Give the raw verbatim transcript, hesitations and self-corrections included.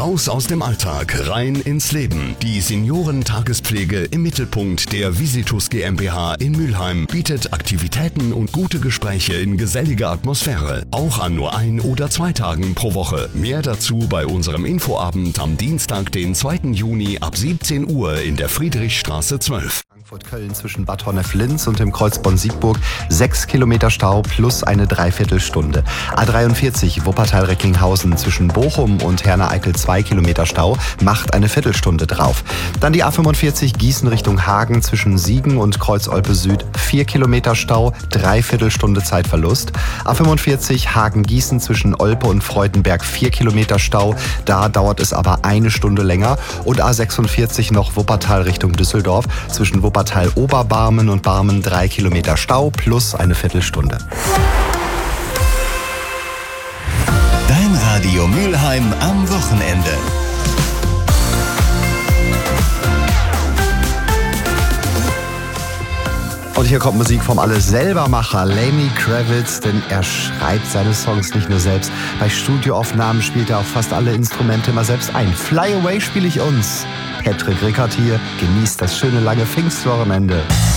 Raus aus dem Alltag, rein ins Leben. Die Seniorentaagespflege im Mittelpunkt der Visitus GmbH in Mülheim bietet Aktivitäten und gute Gespräche in geselliger Atmosphäre. Auch an nur ein oder zwei Tagen pro Woche. Mehr dazu bei unserem Infoabend am Dienstag, den zweiten Juni ab siebzehn Uhr in der Friedrichstraße zwölf. Frankfurt-Köln zwischen Bad Honnef-Linz und dem Kreuz Bonn-Siegburg. Sechs Kilometer Stau plus eine Dreiviertelstunde. A dreiundvierzig Wuppertal-Recklinghausen zwischen Bochum und Herne-Eickel zwei Kilometer Stau, macht eine Viertelstunde drauf. Dann die A fünfundvierzig Gießen Richtung Hagen zwischen Siegen und Kreuz-Olpe-Süd. Vier Kilometer Stau, Dreiviertelstunde Zeitverlust. A fünfundvierzig Hagen-Gießen zwischen Olpe und Freudenberg. Vier Kilometer Stau, da dauert es aber eine Stunde länger. Und A sechsundvierzig noch Wuppertal Richtung Düsseldorf zwischen Wuppertal-Oberbarmen und Barmen drei Kilometer Stau plus eine Viertelstunde. Dein Radio Mülheim am Wochenende. Und hier kommt Musik vom Alle-Selbermacher Lenny Kravitz, denn er schreibt seine Songs nicht nur selbst. Bei Studioaufnahmen spielt er auch fast alle Instrumente immer selbst ein. Fly Away spiele ich uns. Patrick Rickert hier, genießt das schöne lange Pfingstwochenende.